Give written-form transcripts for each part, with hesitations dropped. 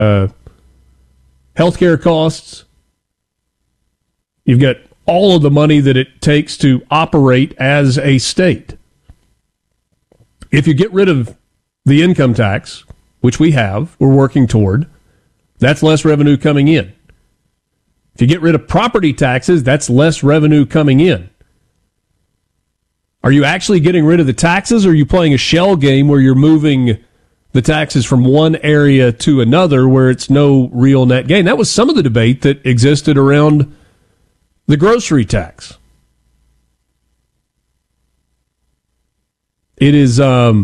healthcare costs. You've got all of the money that it takes to operate as a state. If you get rid of the income tax, which we're working toward, that's less revenue coming in. If you get rid of property taxes, that's less revenue coming in. Are you actually getting rid of the taxes, or are you playing a shell game where you're moving the taxes from one area to another where it's no real net gain? That was some of the debate that existed around the grocery tax. It is, are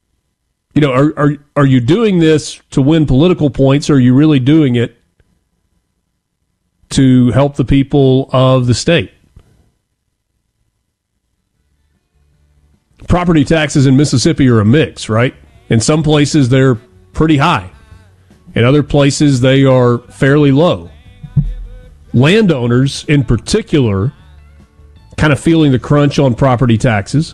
you doing this to win political points, or are you really doing it to help the people of the state? Property taxes in Mississippi are a mix, right? In some places, they're pretty high. In other places, they are fairly low. Landowners, in particular, kind of feeling the crunch on property taxes.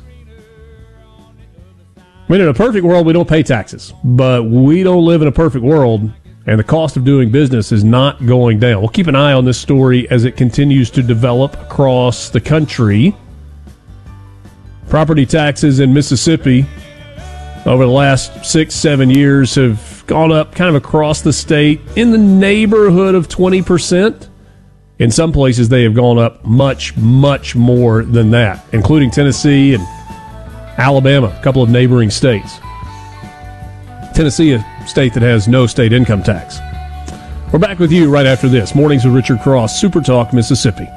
I mean, in a perfect world, we don't pay taxes, but we don't live in a perfect world, and the cost of doing business is not going down. We'll keep an eye on this story as it continues to develop across the country. Property taxes in Mississippi over the last 6-7 years have gone up kind of across the state in the neighborhood of 20%. In some places, they have gone up much, much more than that, including Tennessee and Alabama, a couple of neighboring states. Tennessee, a state that has no state income tax. We're back with you right after this. Mornings with Richard Cross, Super Talk, Mississippi.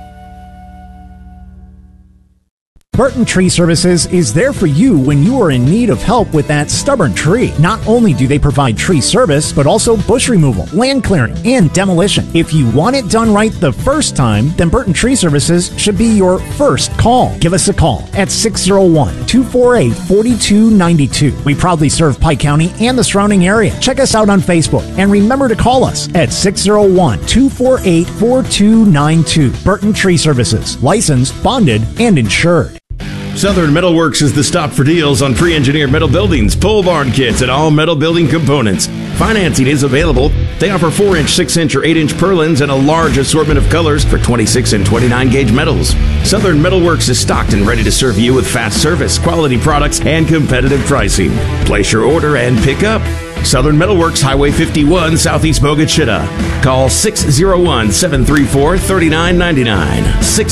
Burton Tree Services is there for you when you are in need of help with that stubborn tree. Not only do they provide tree service, but also bush removal, land clearing, and demolition. If you want it done right the first time, then Burton Tree Services should be your first call. Give us a call at 601-248-4292. We proudly serve Pike County and the surrounding area. Check us out on Facebook, and remember to call us at 601-248-4292. Burton Tree Services, licensed, bonded, and insured. Southern Metal Works is the stop for deals on pre-engineered metal buildings, pole barn kits, and all metal building components. Financing is available. They offer 4-inch, 6-inch, or 8-inch purlins and a large assortment of colors for 26 and 29-gauge metals. Southern Metal Works is stocked and ready to serve you with fast service, quality products, and competitive pricing. Place your order and pick up. Southern Metal Works, Highway 51, Southeast Bogotchita. Call 601-734-3999.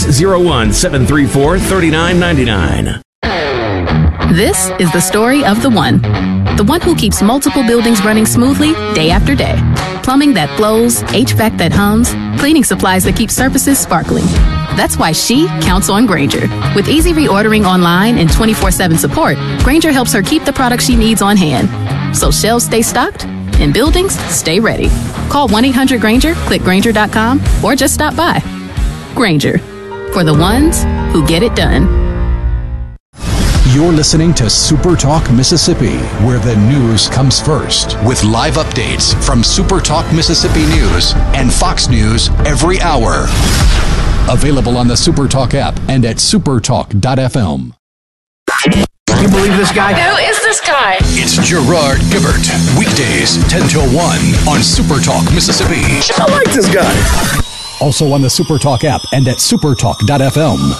601-734-3999. This is the story of the one who keeps multiple buildings running smoothly day after day. Plumbing that flows, HVAC that hums, cleaning supplies that keep surfaces sparkling. That's why she counts on Grainger. With easy reordering online and 24/7 support, Grainger helps her keep the products she needs on hand. So shelves stay stocked and buildings stay ready. Call 1-800-GRAINGER, click Grainger.com, or just stop by. Grainger, for the ones who get it done. You're listening to Super Talk Mississippi, where the news comes first, with live updates from Super Talk Mississippi News and Fox News every hour. Available on the Super Talk app and at supertalk.fm. Can you believe this guy? Who is this guy? It's Gerard Gibert. Weekdays 10 till 1 on Super Talk Mississippi. I like this guy. Also on the Super Talk app and at supertalk.fm.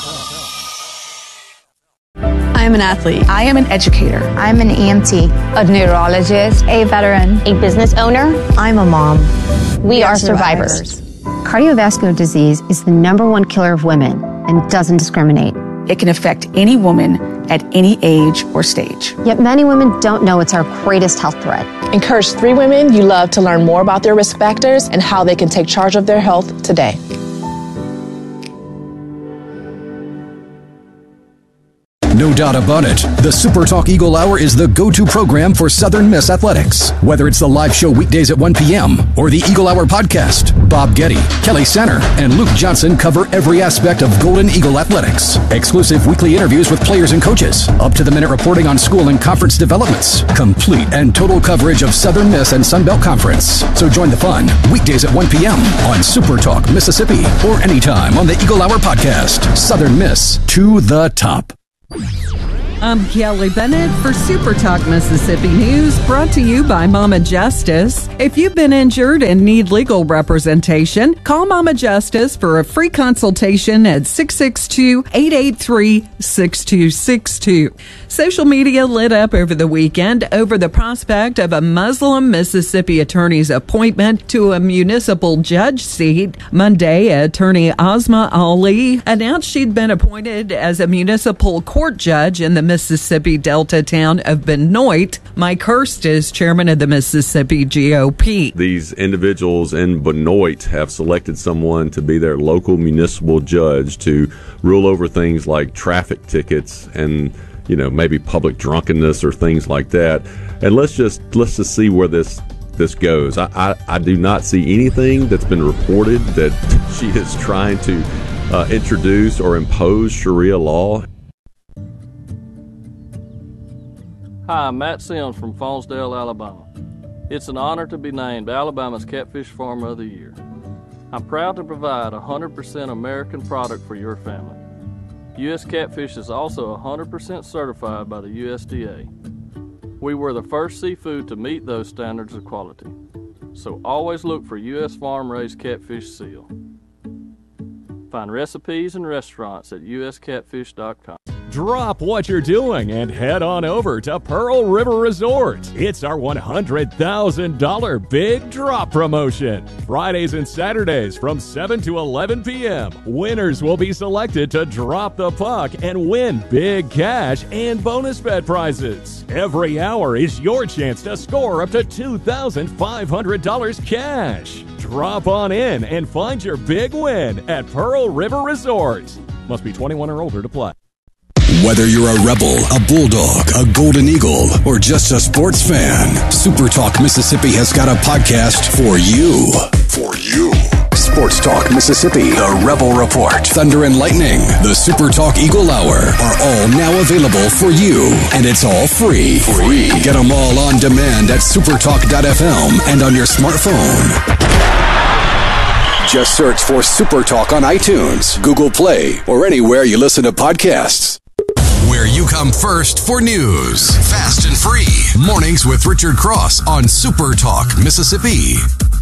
I'm an athlete. I am an educator. I'm an EMT, a neurologist, a veteran, a business owner. I'm a mom. We are survivors. Cardiovascular disease is the #1 killer of women and doesn't discriminate. It can affect any woman at any age or stage. Yet many women don't know it's our greatest health threat. Encourage 3 women you love to learn more about their risk factors and how they can take charge of their health today. No doubt about it, the Super Talk Eagle Hour is the go-to program for Southern Miss athletics. Whether it's the live show weekdays at 1 p.m. or the Eagle Hour podcast, Bob Getty, Kelly Sanner, and Luke Johnson cover every aspect of Golden Eagle athletics. Exclusive weekly interviews with players and coaches, up-to-the-minute reporting on school and conference developments, complete and total coverage of Southern Miss and Sun Belt Conference. So join the fun weekdays at 1 p.m. on Super Talk Mississippi or anytime on the Eagle Hour podcast. Southern Miss to the top. I'm Kelly Bennett for Super Talk Mississippi News, brought to you by Mama Justice. If you've been injured and need legal representation, call Mama Justice for a free consultation at 662-883-6262. Social media lit up over the weekend over the prospect of a Muslim Mississippi attorney's appointment to a municipal judge seat. Monday, attorney Asma Ali announced she'd been appointed as a municipal court judge in the Mississippi Delta town of Benoit. Mike Hurst is chairman of the Mississippi GOP. These individuals in Benoit have selected someone to be their local municipal judge to rule over things like traffic tickets and, you know, maybe public drunkenness or things like that. And let's just see where this goes. I do not see anything that's been reported that she is trying to introduce or impose Sharia law. Hi, I'm Matt Sims from Faunsdale, Alabama. It's an honor to be named Alabama's Catfish Farmer of the Year. I'm proud to provide 100% American product for your family. U.S. Catfish is also 100% certified by the USDA. We were the first seafood to meet those standards of quality. So always look for U.S. farm-raised catfish seal. Find recipes and restaurants at uscatfish.com. Drop what you're doing and head on over to Pearl River Resort. It's our $100,000 big drop promotion. Fridays and Saturdays from 7 to 11 p.m. Winners will be selected to drop the puck and win big cash and bonus bet prizes. Every hour is your chance to score up to $2,500 cash. Drop on in and find your big win at Pearl River Resort. Must be 21 or older to play. Whether you're a Rebel, a Bulldog, a Golden Eagle, or just a sports fan, Super Talk Mississippi has got a podcast for you. For you. Sports Talk Mississippi, the Rebel Report, Thunder and Lightning, the Super Talk Eagle Hour are all now available for you. And it's all free. Get them all on demand at supertalk.fm and on your smartphone. Just search for Super Talk on iTunes, Google Play, or anywhere you listen to podcasts. Where you come first for news. Fast and free. Mornings with Richard Cross on Super Talk Mississippi.